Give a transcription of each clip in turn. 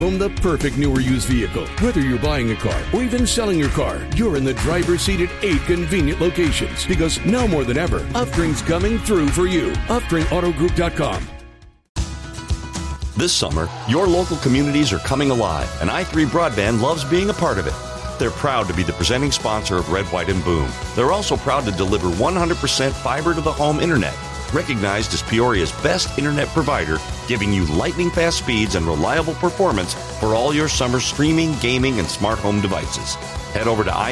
Own the perfect new or used vehicle. Whether you're buying a car or even selling your car, you're in the driver's seat at 8 convenient locations. Because now more than ever, Upstring's coming through for you. UpstringAutoGroup.com. This summer, your local communities are coming alive, and i3 Broadband loves being a part of it. They're proud to be the presenting sponsor of Red, White, and Boom. They're also proud to deliver 100% fiber-to-the-home internet, recognized as Peoria's best internet provider, giving you lightning-fast speeds and reliable performance for all your summer streaming, gaming, and smart home devices. Head over to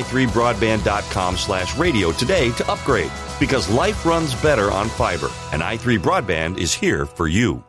i3broadband.com/radio today to upgrade, because life runs better on fiber, and i3 Broadband is here for you.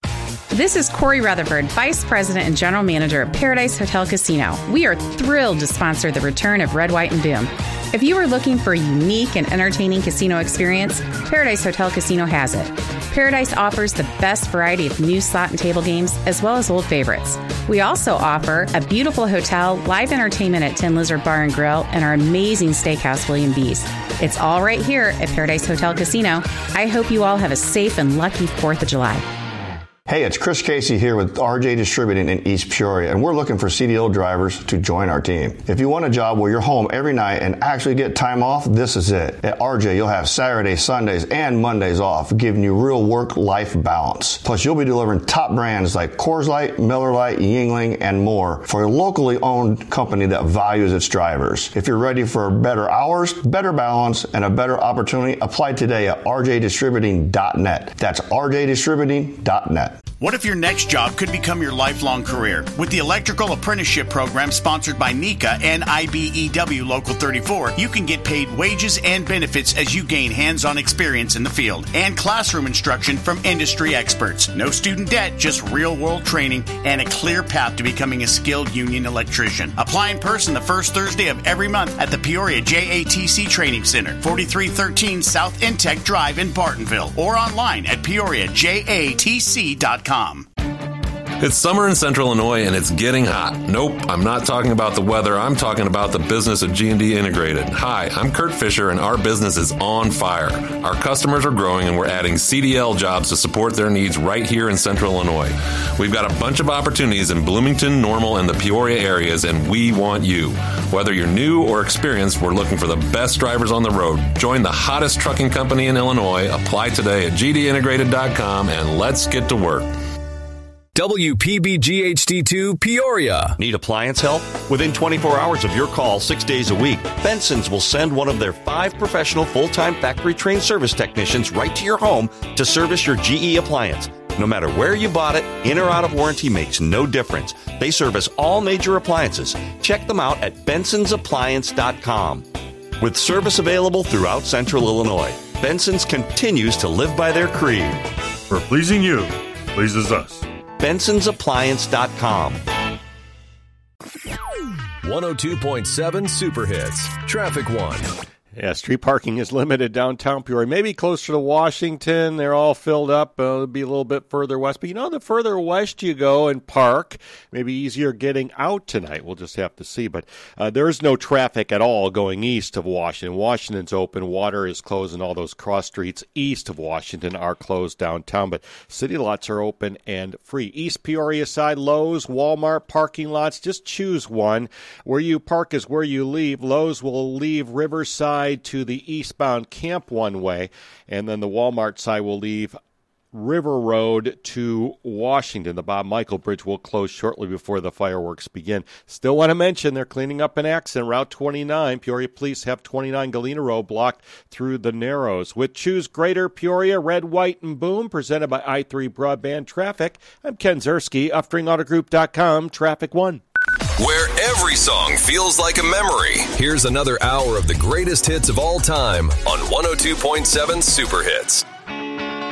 This is Corey Rutherford, Vice President and General Manager at Paradise Hotel Casino. We are thrilled to sponsor the return of Red, White, and Boom. If you are looking for a unique and entertaining casino experience, Paradise Hotel Casino has it. Paradise offers the best variety of new slot and table games, as well as old favorites. We also offer a beautiful hotel, live entertainment at Tin Lizard Bar and Grill, and our amazing steakhouse, William B's. It's all right here at Paradise Hotel Casino. I hope you all have a safe and lucky 4th of July. Hey, it's Chris Casey here with RJ Distributing in East Peoria, and we're looking for CDL drivers to join our team. If you want a job where you're home every night and actually get time off, this is it. At RJ, you'll have Saturdays, Sundays, and Mondays off, giving you real work-life balance. Plus, you'll be delivering top brands like Coors Light, Miller Lite, Yuengling, and more for a locally owned company that values its drivers. If you're ready for better hours, better balance, and a better opportunity, apply today at rjdistributing.net. That's rjdistributing.net. What if your next job could become your lifelong career? With the Electrical Apprenticeship Program sponsored by NECA and IBEW Local 34, you can get paid wages and benefits as you gain hands-on experience in the field and classroom instruction from industry experts. No student debt, just real-world training and a clear path to becoming a skilled union electrician. Apply in person the first Thursday of every month at the Peoria JATC Training Center, 4313 South Intech Drive in Bartonville, or online at peoriajatc.com. It's summer in Central Illinois and it's getting hot. Nope, I'm not talking about the weather. I'm talking about the business of G&D Integrated. Hi, I'm Kurt Fisher and our business is on fire. Our customers are growing and we're adding CDL jobs to support their needs right here in Central Illinois. We've got a bunch of opportunities in Bloomington, Normal, and the Peoria areas, and we want you. Whether you're new or experienced, we're looking for the best drivers on the road. Join the hottest trucking company in Illinois. Apply today at gdintegrated.com and let's get to work. WPBG-HD2 Peoria. Need appliance help? Within 24 hours of your call, 6 days a week, Benson's will send one of their 5 professional full-time factory-trained service technicians right to your home to service your GE appliance. No matter where you bought it, in or out of warranty makes no difference. They service all major appliances. Check them out at bensonsappliance.com. With service available throughout Central Illinois, Benson's continues to live by their creed. For pleasing you, pleases us. bensonsappliance.com. 102.7 Super Hits. Traffic 1. Yeah, street parking is limited downtown Peoria. Maybe closer to Washington. They're all filled up. It'll be a little bit further west. But, the further west you go and park, maybe easier getting out tonight. We'll just have to see. But there is no traffic at all going east of Washington. Washington's open. Water is closed, and all those cross streets east of Washington are closed downtown. But city lots are open and free. East Peoria side, Lowe's, Walmart parking lots. Just choose one. Where you park is where you leave. Lowe's will leave Riverside to the eastbound Camp one way, and then the Walmart side will leave River Road to Washington. The Bob Michael Bridge will close shortly before the fireworks begin. Still want to mention they're cleaning up an accident. Route 29, Peoria Police have 29 Galena Road blocked through the Narrows. With Choose Greater Peoria, Red, White, and Boom, presented by i3 Broadband Traffic, I'm Ken Zerski, UpstringAutoGroup.com, Traffic 1. Where every song feels like a memory. Here's another hour of the greatest hits of all time on 102.7 Super Hits.